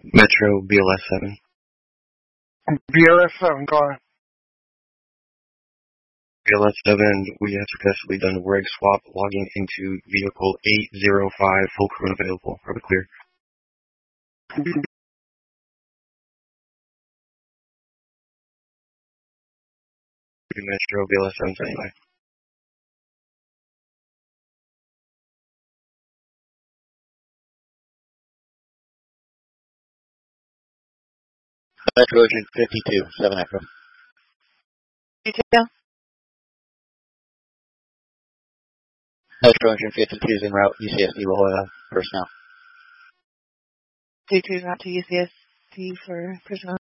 Metro BLS 7. BLS 7, go on. BLS 7, we have successfully done reg swap, logging into vehicle 805, full crew available. Probably clear. Metro BLS 7 standing by. Metro Ocean 52, 7 Echo. Detail. Metro Ocean 52 is en route, UCSD La Jolla, personnel. D2 is not to UCSD for personnel.